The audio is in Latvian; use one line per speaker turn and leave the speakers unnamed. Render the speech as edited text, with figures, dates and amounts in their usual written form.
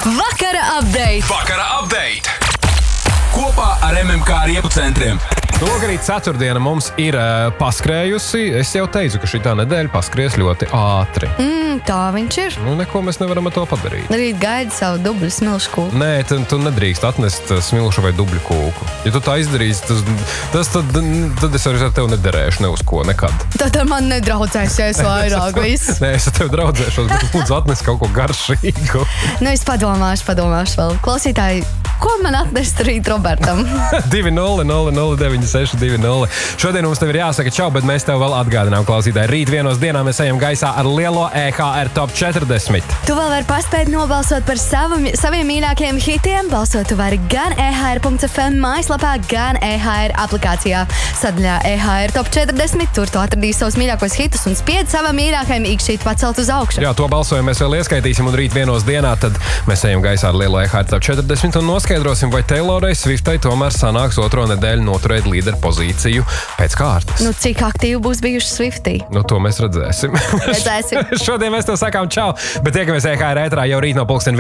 Vakara update!
Vakara update! Kopā ar MMK riepu centriem.
Lūk, arī ceturtdiena mums ir paskrējusi. Es jau teicu, ka šitā nedēļa paskries ļoti ātri.
Tā viņš ir.
Neko mēs nevaram ar to padarīt.
Rīt gaida savu dubļu smilšu kūku.
Nē, tu nedrīkst atnest smilšu vai dubļu kūku. Ja tu tā izdarīsi, tad es arī ar tevi nederēšu ne uz ko, nekad.
Tad ar mani nedraudzēsies vairāk, viss.
Nē, es ar tevi draudzēšos, bet lūdzu atnes kaut ko garšīgu.
Nu, es padomāšu vēl. Klausītāji, ko man atnest rīt Robertam?
2-0-0-0-9-6-2-0. Šodien mums tev ir jāsaka čau, bet mēs tev vēl atgādinām, klausītāji. Rīt vienos dienā mēs ejam gaisā ar lielo EHR Top 40.
Tu vēl vari paspēt nobalsot par saviem mīļākajiem hitiem. Balsot tu vari gan EHR.fm mājaslapā, gan EHR aplikācijā. Sadaļā EHR Top 40. Tur tu atradīsi savus mīļākos hitus un spied savam mīļākajam ikšķīt pacelt uz augšu.
Jā, to balsojumu mēs vēl ieskaitīsim, un rīt vienos dienā tad mēs ejam gaisā ar lielo EHR Top 40 un noskaidrosim, vai Taylorai Swiftai tomēr sanāks otro nedēļu noturēt līderu pozīciju pēc kārtas.
Nu, cik aktīvi būs bijuši Swiftie?
Nu, to mēs redzēsim.
Redzēsim.
Šodien mēs tev sakām čau, bet tiekamies EHR ētrā jau rīt no 11.